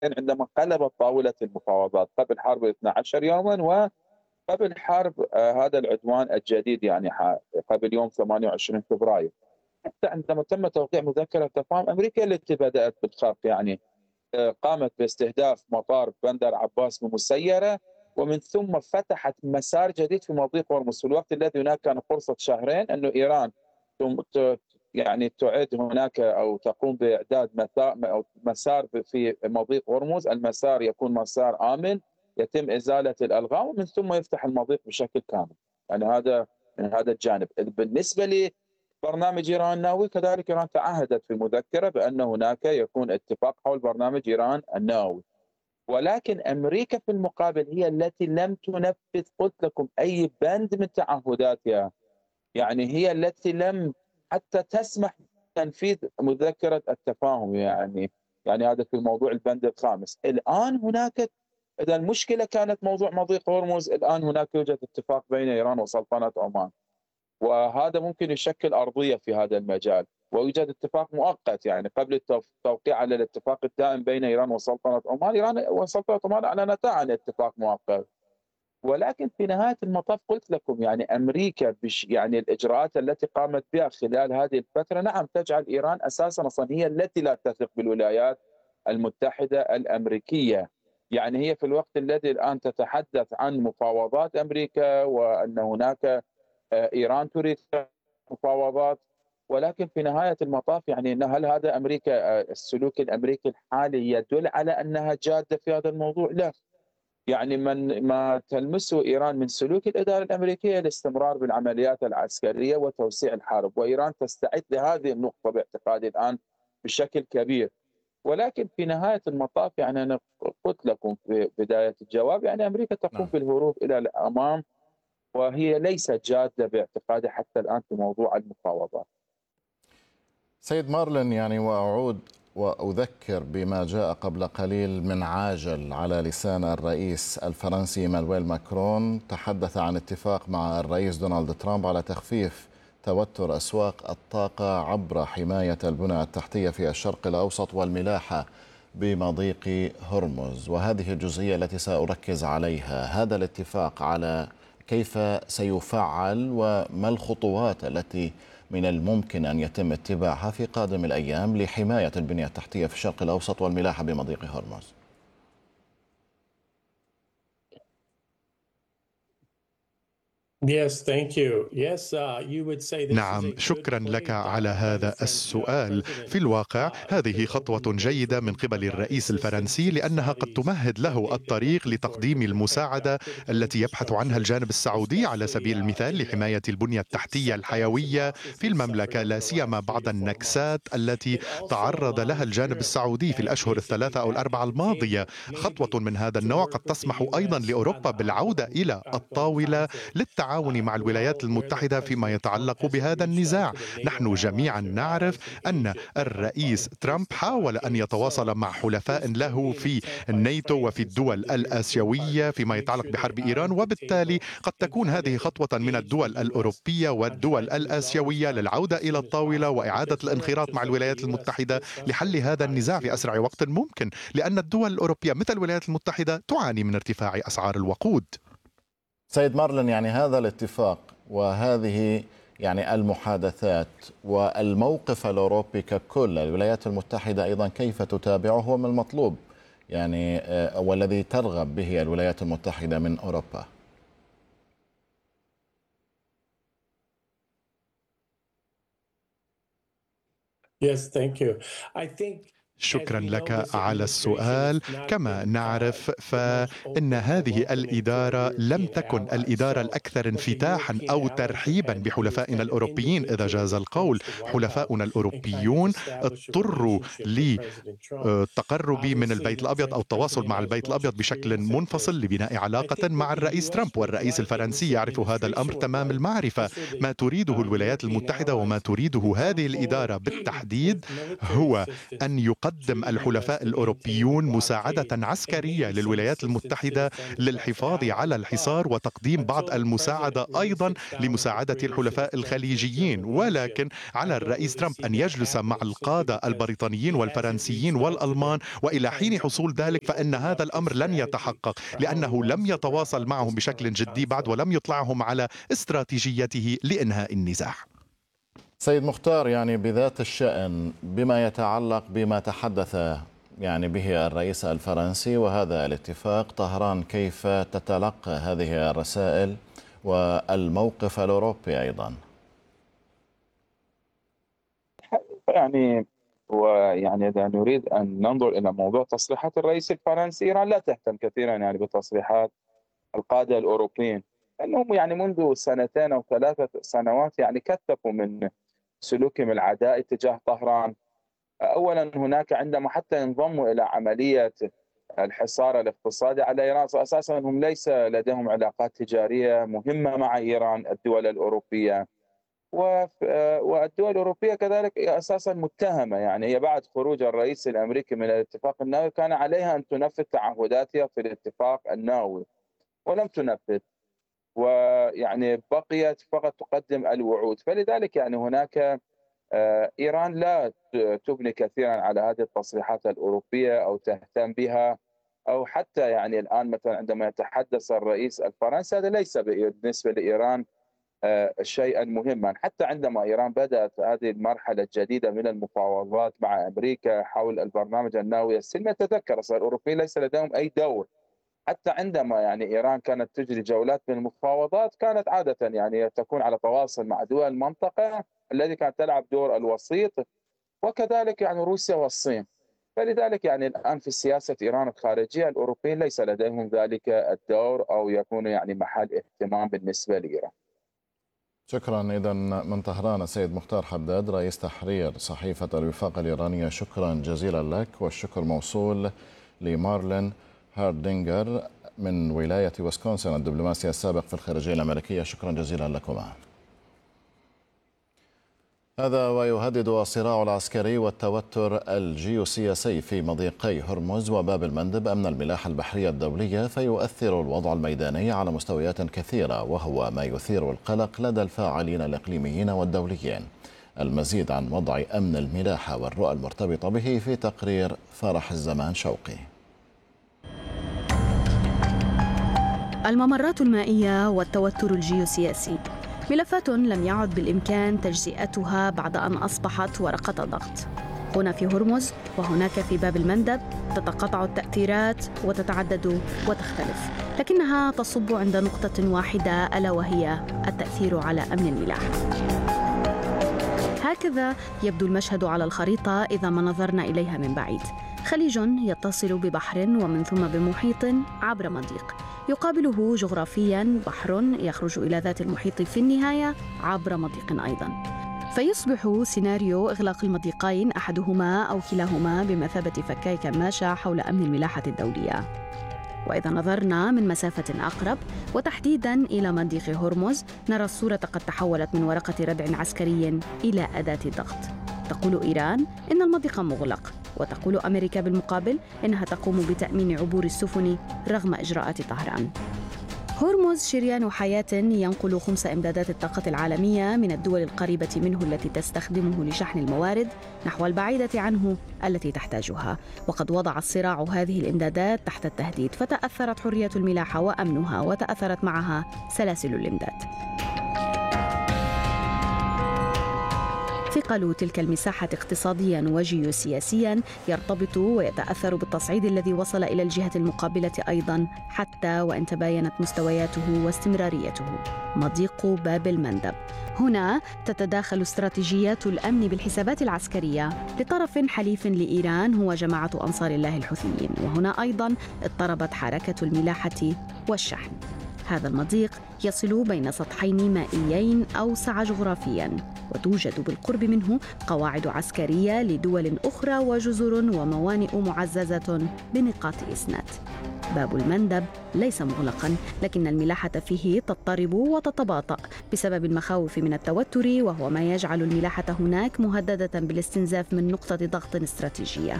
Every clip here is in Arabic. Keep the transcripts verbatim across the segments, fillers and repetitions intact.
عندما قلبت طاولة المفاوضات قبل حرب اثنا عشر يوما وقبل حرب آه، هذا العدوان الجديد، يعني ح- قبل يوم ثمانية وعشرين فبراير. حتى عندما تم توقيع مذكرة تفاهم، أمريكا التي بدأت بالخرق، يعني آه، قامت باستهداف مطار بندر عباس بمسيرة، ومن ثم فتحت مسار جديد في مضيق هرمز في الوقت الذي هناك كان فرصة شهرين أنه إيران تم- ت- يعني تعد هناك أو تقوم بإعداد مثا- أو مسار في مضيق هرمز. المسار يكون مسار آمن، يتم إزالة الألغام، ومن ثم يفتح المضيق بشكل كامل. يعني هذا من هذا الجانب. بالنسبة برنامج إيران النووي، كذلك إيران تعهدت في المذكرة بأن هناك يكون اتفاق حول برنامج إيران النووي، ولكن أمريكا في المقابل هي التي لم تنفذ، قلت لكم، أي بند من تعهداتها. يعني هي التي لم حتى تسمح بتنفيذ مذكرة التفاهم. يعني يعني هذا في موضوع البند الخامس. الآن هناك، إذا المشكلة كانت موضوع مضيق هرمز، الآن هناك يوجد اتفاق بين إيران وسلطنة عمان، وهذا ممكن يشكل أرضية في هذا المجال. ويوجد اتفاق مؤقت يعني قبل التوقيع على الاتفاق الدائم بين إيران وسلطنة عمان. إيران وسلطنة عمان أعلنتا عن اتفاق مؤقت، ولكن في نهاية المطاف قلت لكم يعني أمريكا بش يعني الإجراءات التي قامت بها خلال هذه الفترة نعم تجعل إيران أساسا أصلا هي التي لا تثق بالولايات المتحدة الأمريكية. يعني هي في الوقت الذي الآن تتحدث عن مفاوضات أمريكا وأن هناك إيران تريد مفاوضات، ولكن في نهاية المطاف يعني إن هل هذا أمريكا السلوك الأمريكي الحالي يدل على أنها جادة في هذا الموضوع؟ لا. يعني من ما تلمسه إيران من سلوك الإدارة الأمريكية الاستمرار بالعمليات العسكرية وتوسيع الحرب، وإيران تستعد لهذه النقطة باعتقادي الآن بشكل كبير. ولكن في نهاية المطاف يعني أنا قلت لكم في بداية الجواب، يعني أمريكا تقوم نعم. بالهروب إلى الأمام، وهي ليست جادة باعتقادي حتى الآن في موضوع المفاوضات. سيد مارلين، يعني وأعود وأذكر بما جاء قبل قليل من عاجل على لسان الرئيس الفرنسي إيمانويل ماكرون. تحدث عن اتفاق مع الرئيس دونالد ترامب على تخفيف توتر أسواق الطاقة عبر حماية البنى التحتية في الشرق الأوسط والملاحة بمضيق هرمز، وهذه الجزئية التي سأركز عليها. هذا الاتفاق على كيف سيفعل وما الخطوات التي من الممكن أن يتم اتباعها في قادم الأيام لحماية البنية التحتية في الشرق الأوسط والملاحة بمضيق هرمز؟ Yes, thank you. Yes, uh, you would say this is a نعم، good شكرا لك point uh, على by the هذا French uh, السؤال. president في الواقع uh, هذه to خطوة open the way for جيدة من him to قبل provide الرئيس assistance الفرنسي، to لأنها قد Saudis تمهد that له they've been الطريق looking for to لتقديم protect uh, المساعدة critical التي يبحث عنها infrastructure, الجانب السعودي على especially سبيل uh, المثال in the لحماية البنية التحتية setbacks and الحيوية losses في they've suffered المملكة، over لا the سيما last three بعد to four months. النكسات التي It also تعرض لها allows الجانب Europe السعودي في back الأشهر basically الثلاثة أو back الأربعة at the الماضية. table, خطوة maybe من هذا to النوع قد work with the تسمح أيضا U S on لأوروبا the بالعودة ongoing إلى ongoing الطاولة conflict. للتعاون Uh, مع we're الولايات well aware that المتحدة فيما President Trump يتعلق has بهذا reached out النزاع. to the NATO نحن جميعا allies or نعرف allies in أن Asia to help الرئيس uh, ترامب pace the حاول أن blockade. يتواصل So مع حلفاء this could له be an في attempt by الناتو France وفي and some الدول of the European الآسيوية partners to فيما make يتعلق sure they're بحرب إيران، at the وبالتالي table قد and تكون try هذه to خطوة من engage the الدول U S الأوروبية on trying والدول to resolve this الآسيوية conflict للعودة as إلى soon as الطاولة possible وإعادة because Europe, الانخراط مع just like the الولايات U S, المتحدة is لحل frustrated هذا by its النزاع في fuel أسرع prices. وقت ممكن، لأن الدول الأوروبية مثل الولايات المتحدة تعاني من ارتفاع أسعار الوقود. سيد مارلين، يعني هذا الاتفاق وهذه يعني المحادثات والموقف الأوروبي ككل، الولايات المتحدة أيضا كيف تتابعه وما المطلوب يعني آه، والذي ترغب به الولايات المتحدة من أوروبا؟ Yes, thank you. I think شكرا لك على السؤال. كما نعرف فإن هذه الإدارة لم تكن الإدارة الأكثر انفتاحا أو ترحيبا بحلفائنا الأوروبيين إذا جاز القول. حلفاؤنا الأوروبيون اضطروا للتقرب من البيت الأبيض أو التواصل مع البيت الأبيض بشكل منفصل لبناء علاقة مع الرئيس ترامب، والرئيس الفرنسي يعرف هذا الأمر تمام المعرفة. ما تريده الولايات المتحدة وما تريده هذه الإدارة بالتحديد هو أن يقدم يقدم الحلفاء الأوروبيون مساعدة عسكرية للولايات المتحدة للحفاظ على الحصار وتقديم بعض المساعدة أيضا لمساعدة الحلفاء الخليجيين، ولكن على الرئيس ترامب أن يجلس مع القادة البريطانيين والفرنسيين والألمان، وإلى حين حصول ذلك فإن هذا الأمر لن يتحقق لأنه لم يتواصل معهم بشكل جدي بعد ولم يطلعهم على استراتيجيته لإنهاء النزاع. سيد مختار، يعني بذات الشأن بما يتعلق بما تحدث يعني به الرئيس الفرنسي وهذا الاتفاق، طهران كيف تتلقى هذه الرسائل والموقف الأوروبي أيضا؟ يعني ويعني إذا نريد أن ننظر إلى موضوع تصريحات الرئيس الفرنسي، إيران لا تهتم كثيرا يعني بتصريحات القادة الأوروبيين، لأنهم يعني منذ سنتين أو ثلاثة سنوات يعني كثفوا من سلوكهم العدائي تجاه طهران. أولا هناك عندما حتى انضموا إلى عملية الحصار الاقتصادي على إيران، أساسا هم ليس لديهم علاقات تجارية مهمة مع إيران الدول الأوروبية، والدول الأوروبية كذلك أساسا متهمة، يعني هي بعد خروج الرئيس الأمريكي من الاتفاق النووي كان عليها أن تنفذ تعهداتها في الاتفاق النووي ولم تنفذ، ويعني بقيت فقط تقدم الوعود. فلذلك يعني هناك إيران لا تبني كثيرا على هذه التصريحات الأوروبية أو تهتم بها، أو حتى يعني الآن مثلا عندما يتحدث الرئيس الفرنسي هذا ليس بالنسبة لإيران شيئا مهما. حتى عندما إيران بدأت هذه المرحلة الجديدة من المفاوضات مع أمريكا حول البرنامج النووي السلمي، تذكر الأوروبيين ليس لديهم أي دور. حتى عندما يعني إيران كانت تجري جولات من المفاوضات كانت عادة يعني تكون على تواصل مع دول المنطقة التي كانت تلعب دور الوسيط، وكذلك يعني روسيا والصين. فلذلك يعني الآن في سياسة إيران الخارجية الأوروبيين ليس لديهم ذلك الدور أو يكون يعني محل اهتمام بالنسبة لإيران. شكرا. إذا من طهران السيد مختار حداد رئيس تحرير صحيفة الوفاق الإيرانية، شكرا جزيلا لك، والشكر موصول لمارلين هاردينغر من ولاية ويسكونسن الدبلوماسي السابق في الخارجية الأمريكية، شكرا جزيلا لكما. هذا ويهدد الصراع العسكري والتوتر الجيوسياسي في مضيقي هرمز وباب المندب أمن الملاحة البحرية الدولية، فيؤثر الوضع الميداني على مستويات كثيرة، وهو ما يثير القلق لدى الفاعلين الإقليميين والدوليين. المزيد عن وضع أمن الملاحة والرؤى المرتبطة به في تقرير فرح الزمان شوقي. الممرات المائية والتوتر الجيوسياسي ملفات لم يعد بالإمكان تجزئتها بعد أن أصبحت ورقة ضغط. هنا في هرمز وهناك في باب المندب تتقاطع التأثيرات وتتعدد وتختلف، لكنها تصب عند نقطة واحدة ألا وهي التأثير على أمن الملاحة. هكذا يبدو المشهد على الخريطة إذا ما نظرنا إليها من بعيد. خليج يتصل ببحر ومن ثم بمحيط عبر مضيق، يقابله جغرافياً بحر يخرج إلى ذات المحيط في النهاية عبر مضيق أيضاً. فيصبح سيناريو إغلاق المضيقين أحدهما أو كلاهما بمثابة فكاي كماشة حول أمن الملاحة الدولية. وإذا نظرنا من مسافة أقرب وتحديداً إلى مضيق هرمز، نرى الصورة قد تحولت من ورقة ردع عسكري إلى أداة ضغط. تقول إيران إن المضيق مغلق، وتقول أمريكا بالمقابل إنها تقوم بتأمين عبور السفن رغم إجراءات طهران. هرمز شريان حياة ينقل خمس إمدادات الطاقة العالمية من الدول القريبة منه التي تستخدمه لشحن الموارد نحو البعيدة عنه التي تحتاجها، وقد وضع الصراع هذه الإمدادات تحت التهديد، فتأثرت حرية الملاحة وأمنها، وتأثرت معها سلاسل الإمداد. ثقل تلك المساحة اقتصادياً وجيوسياسياً يرتبط ويتأثر بالتصعيد الذي وصل إلى الجهة المقابلة أيضاً، حتى وإن تباينت مستوياته واستمراريته. مضيق باب المندب. هنا تتداخل استراتيجيات الأمن بالحسابات العسكرية لطرف حليف لإيران هو جماعة أنصار الله الحوثيين، وهنا أيضاً اضطربت حركة الملاحة والشحن. هذا المضيق يصل بين سطحين مائيين أوسع جغرافياً، وتوجد بالقرب منه قواعد عسكرية لدول أخرى وجزر وموانئ معززة بنقاط إسناد. باب المندب ليس مغلقاً، لكن الملاحة فيه تضطرب وتتباطأ بسبب المخاوف من التوتر، وهو ما يجعل الملاحة هناك مهددة بالاستنزاف من نقطة ضغط استراتيجية.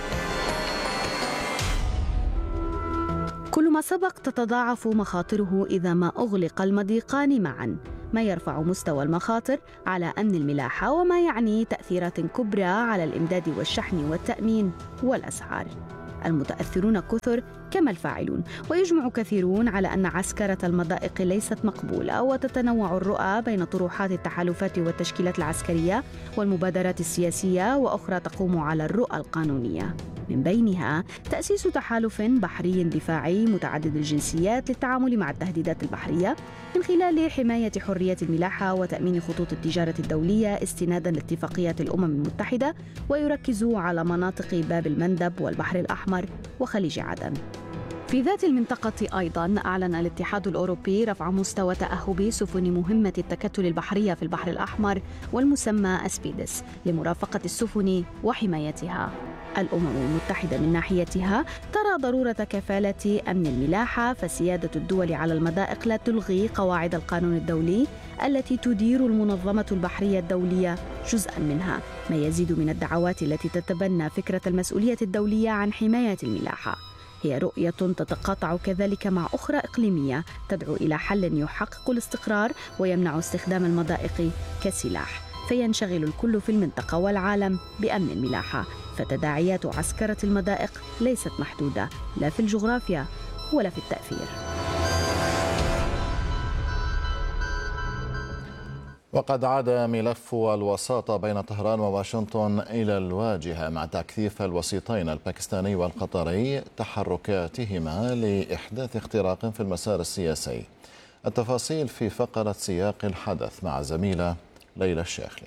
كل ما سبق تتضاعف مخاطره إذا ما أغلق المضيقان معاً، ما يرفع مستوى المخاطر على أمن الملاحة، وما يعني تأثيرات كبرى على الإمداد والشحن والتأمين والأسعار. المتأثرون كثر كما الفاعلون، ويجمع كثيرون على أن عسكرة المضائق ليست مقبولة، وتتنوع الرؤى بين طروحات التحالفات والتشكيلات العسكرية والمبادرات السياسية، وأخرى تقوم على الرؤى القانونية، من بينها تأسيس تحالف بحري دفاعي متعدد الجنسيات للتعامل مع التهديدات البحرية من خلال حماية حرية الملاحة وتأمين خطوط التجارة الدولية استناداً لاتفاقيات الأمم المتحدة، ويركز على مناطق باب المندب والبحر الأحمر وخليج عدن. في ذات المنطقة أيضاً أعلن الاتحاد الأوروبي رفع مستوى تأهب سفن مهمة التكتل البحرية في البحر الأحمر والمسمى أسبيدس لمرافقة السفن وحمايتها. الأمم المتحدة من ناحيتها ترى ضرورة كفالة أمن الملاحة، فسيادة الدول على المضائق لا تلغي قواعد القانون الدولي التي تدير المنظمة البحرية الدولية جزءاً منها، ما يزيد من الدعوات التي تتبنى فكرة المسؤولية الدولية عن حماية الملاحة. هي رؤية تتقاطع كذلك مع أخرى إقليمية تدعو إلى حل يحقق الاستقرار ويمنع استخدام المضائق كسلاح، فينشغل الكل في المنطقة والعالم بأمن الملاحة. فتداعيات عسكرة المضائق ليست محدودة لا في الجغرافيا ولا في التأثير. وقد عاد ملف الوساطة بين طهران وواشنطن إلى الواجهة مع تكثيف الوسيطين الباكستاني والقطري تحركاتهما لإحداث اختراق في المسار السياسي. التفاصيل في فقرة سياق الحدث مع زميلة ليلى الشاخلي.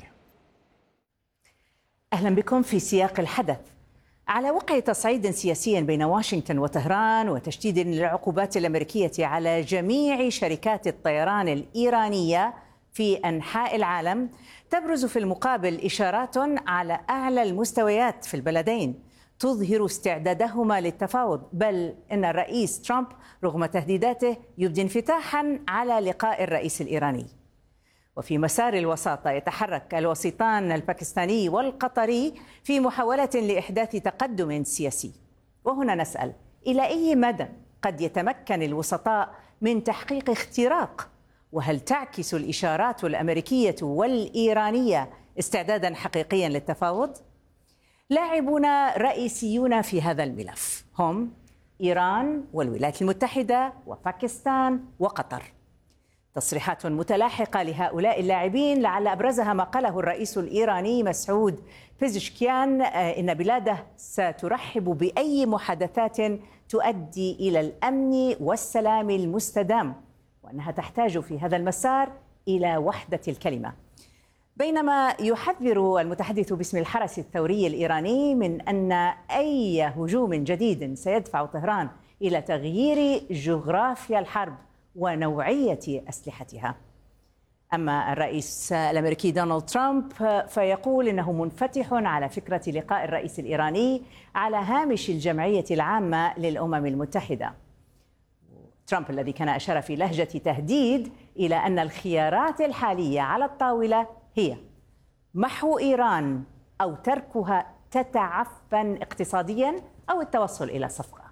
أهلا بكم في سياق الحدث. على وقع تصعيد سياسي بين واشنطن وطهران وتشديد للعقوبات الأمريكية على جميع شركات الطيران الإيرانية في أنحاء العالم، تبرز في المقابل إشارات على أعلى المستويات في البلدين تظهر استعدادهما للتفاوض، بل إن الرئيس ترامب رغم تهديداته يبدي انفتاحا على لقاء الرئيس الإيراني. وفي مسار الوساطة يتحرك الوسيطان الباكستاني والقطري في محاولة لإحداث تقدم سياسي. وهنا نسأل: إلى أي مدى قد يتمكن الوسطاء من تحقيق اختراق؟ وهل تعكس الإشارات الأمريكية والإيرانية استعدادا حقيقيا للتفاوض؟ لاعبون رئيسيون في هذا الملف هم إيران والولايات المتحدة وباكستان وقطر. تصريحات متلاحقة لهؤلاء اللاعبين لعل أبرزها ما قاله الرئيس الإيراني مسعود بيزشكيان إن بلاده سترحب بأي محادثات تؤدي إلى الأمن والسلام المستدام، وأنها تحتاج في هذا المسار إلى وحدة الكلمة. بينما يحذر المتحدث باسم الحرس الثوري الإيراني من أن أي هجوم جديد سيدفع طهران إلى تغيير جغرافيا الحرب ونوعية أسلحتها. أما الرئيس الأمريكي دونالد ترامب فيقول إنه منفتح على فكرة لقاء الرئيس الإيراني على هامش الجمعية العامة للأمم المتحدة. ترامب الذي كان أشار في لهجة تهديد إلى أن الخيارات الحالية على الطاولة هي محو إيران أو تركها تتعفن اقتصاديا أو التوصل إلى صفقة.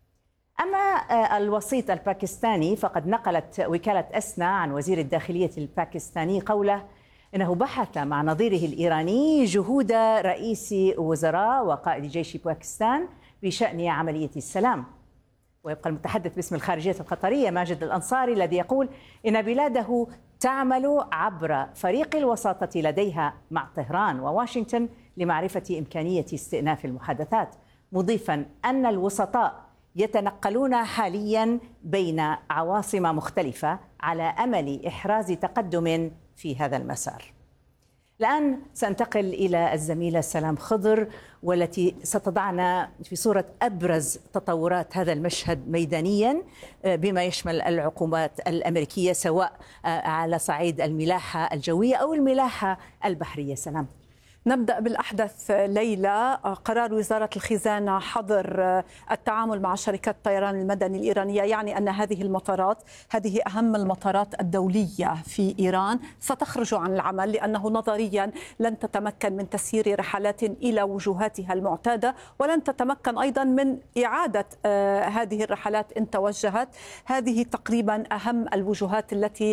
أما الوسيط الباكستاني فقد نقلت وكالة أسنا عن وزير الداخلية الباكستاني قوله إنه بحث مع نظيره الإيراني جهود رئيس وزراء وقائد جيش باكستان بشأن عملية السلام. ويبقى المتحدث باسم الخارجية القطرية ماجد الأنصاري الذي يقول إن بلاده تعمل عبر فريق الوساطة لديها مع طهران وواشنطن لمعرفة إمكانية استئناف المحادثات، مضيفا أن الوسطاء يتنقلون حاليا بين عواصم مختلفة على أمل إحراز تقدم في هذا المسار. الآن سأنتقل إلى الزميلة سلام خضر، والتي ستضعنا في صورة أبرز تطورات هذا المشهد ميدانيا بما يشمل العقوبات الأمريكية سواء على صعيد الملاحة الجوية أو الملاحة البحرية. سلام. نبدأ بالأحدث ليلى. قرار وزارة الخزانة حظر التعامل مع شركات الطيران المدني الإيرانية يعني أن هذه المطارات، هذه أهم المطارات الدولية في إيران، ستخرج عن العمل لأنه نظريا لن تتمكن من تسيير رحلات إلى وجهاتها المعتادة، ولن تتمكن أيضا من إعادة هذه الرحلات إن توجهت. هذه تقريبا أهم الوجهات التي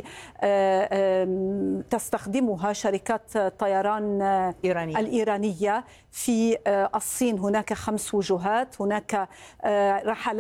تستخدمها شركات طيران إيرانية. الإيرانية. في الصين هناك خمس وجهات، هناك رحلات